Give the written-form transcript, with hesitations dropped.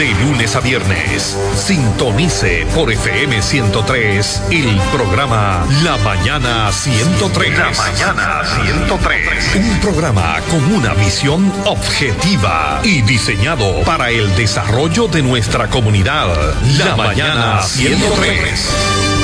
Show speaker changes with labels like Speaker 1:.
Speaker 1: De lunes a viernes, sintonice por FM 103 el programa La Mañana 103. La Mañana 103. Un programa con una visión objetiva y diseñado para el desarrollo de nuestra comunidad. La Mañana 103.